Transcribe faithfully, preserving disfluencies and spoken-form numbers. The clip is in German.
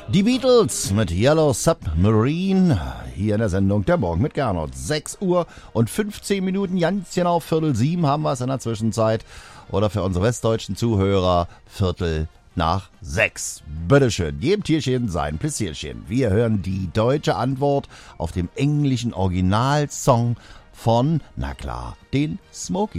Die Beatles mit Yellow Submarine, hier in der Sendung Der Morgen mit Gernot. sechs Uhr und fünfzehn Minuten, ganz genau Viertel sieben haben wir es in der Zwischenzeit. Oder für unsere westdeutschen Zuhörer Viertel nach sechs. Bitteschön, jedem Tierchen sein Pläsierchen. Wir hören die deutsche Antwort auf dem englischen Originalsong von, na klar, den Smokies.